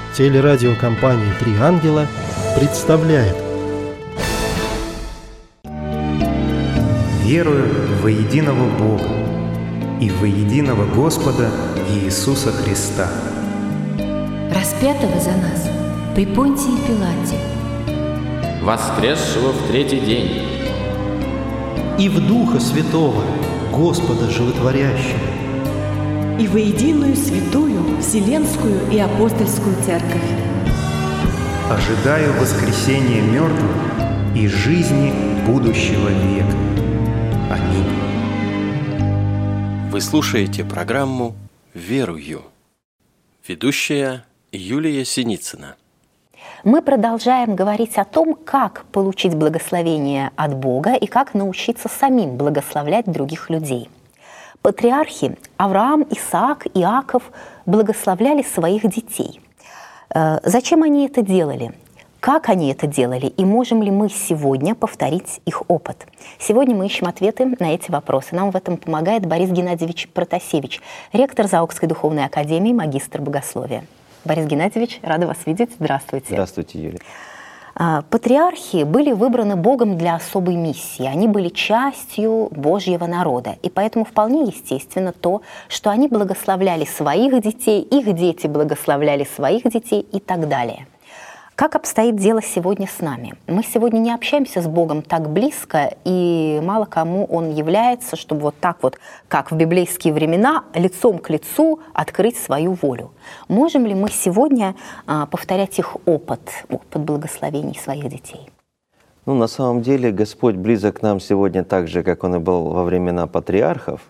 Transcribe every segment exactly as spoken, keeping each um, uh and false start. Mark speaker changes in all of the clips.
Speaker 1: Телерадиокомпания «Три ангела» представляет.
Speaker 2: Верую во единого Бога и во единого Господа Иисуса Христа,
Speaker 3: распятого за нас при Понтии Пилате,
Speaker 4: воскресшего в третий день,
Speaker 1: и в Духа Святого, Господа Животворящего,
Speaker 5: и во единую святую Вселенскую и Апостольскую Церковь.
Speaker 2: ожидаю воскресения мертвых и жизни будущего века. Аминь.
Speaker 6: Вы слушаете программу «Верую». Ведущая Юлия Синицына.
Speaker 7: Мы продолжаем говорить о том, как получить благословение от Бога и как научиться самим благословлять других людей. Патриархи Авраам, Исаак, Иаков благословляли своих детей. Зачем они это делали? Как они это делали? И можем ли мы сегодня повторить их опыт? Сегодня мы ищем ответы на эти вопросы. Нам в этом помогает Борис Геннадьевич Протасевич, ректор Заокской духовной академии, магистр богословия. Борис Геннадьевич, рада вас видеть. Здравствуйте.
Speaker 8: Здравствуйте, Юлия.
Speaker 7: Патриархи были выбраны Богом для особой миссии. Они были частью Божьего народа. И поэтому вполне естественно то, что они благословляли своих детей, их дети благословляли своих детей и так далее. Как обстоит дело сегодня с нами? Мы сегодня не общаемся с Богом так близко, и мало кому Он является, чтобы вот так вот, как в библейские времена, лицом к лицу открыть свою волю. Можем ли мы сегодня а, повторять их опыт, опыт благословений своих детей?
Speaker 8: Ну, на самом деле Господь близок к нам сегодня так же, как Он и был во времена патриархов.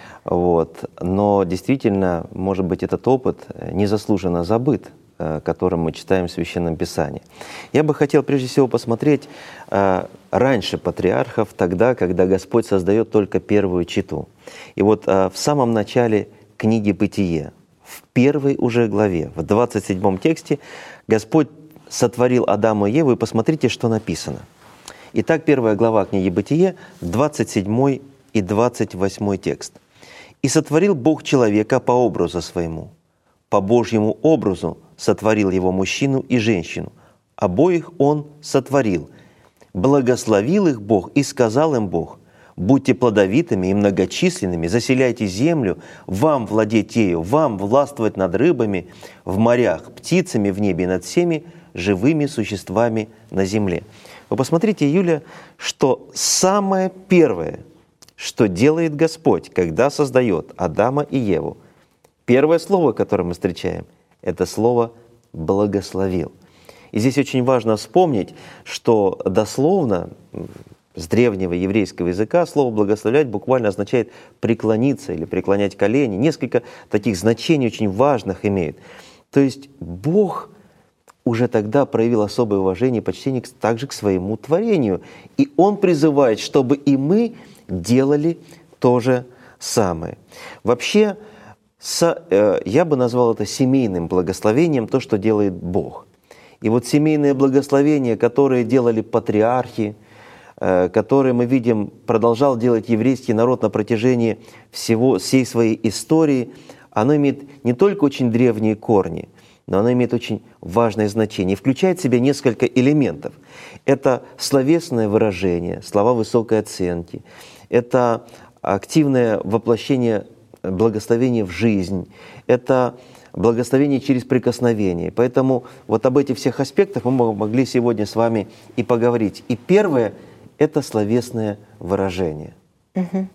Speaker 8: Вот. Но действительно, может быть, этот опыт незаслуженно забыт, которым мы читаем в Священном Писании. Я бы хотел прежде всего посмотреть э, раньше патриархов, тогда, когда Господь создает только первую чету. И вот э, в самом начале книги «Бытие», в первой уже главе, в двадцать седьмом тексте, Господь сотворил Адама и Еву, и посмотрите, что написано. Итак, первая глава книги «Бытие», двадцать седьмой и двадцать восьмой текст. «И сотворил Бог человека по образу своему, по Божьему образу сотворил его мужчину и женщину. Обоих он сотворил. Благословил их Бог и сказал им Бог: будьте плодовитыми и многочисленными, заселяйте землю, вам владеть ею, вам властвовать над рыбами в морях, птицами в небе и над всеми живыми существами на земле». Вы посмотрите, Юля, что самое первое, что делает Господь, когда создает Адама и Еву, первое слово, которое мы встречаем, это слово «благословил». И здесь очень важно вспомнить, что дословно с древнего еврейского языка слово «благословлять» буквально означает «преклониться» или «преклонять колени». Несколько таких значений очень важных имеет. То есть Бог уже тогда проявил особое уважение и почтение также к своему творению. И Он призывает, чтобы и мы делали то же самое. Вообще, С, э, я бы назвал это семейным благословением, то, что делает Бог. И вот семейные благословения, которые делали патриархи, э, которые мы видим, продолжал делать еврейский народ на протяжении всего, всей своей истории, оно имеет не только очень древние корни, но оно имеет очень важное значение и включает в себя несколько элементов. Это словесное выражение, слова высокой оценки, это активное воплощение благословение в жизнь, это благословение через прикосновение. Поэтому вот об этих всех аспектах мы могли сегодня с вами и поговорить. И первое – это словесное выражение.
Speaker 7: Угу.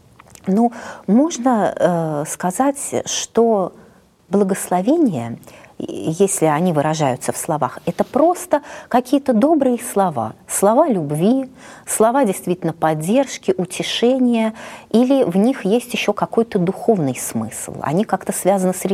Speaker 7: Ну, можно э, сказать, что благословение, если они выражаются в словах, это просто какие-то добрые слова. Слова любви, слова действительно поддержки, утешения, или в них есть еще какой-то духовный смысл. Они как-то связаны с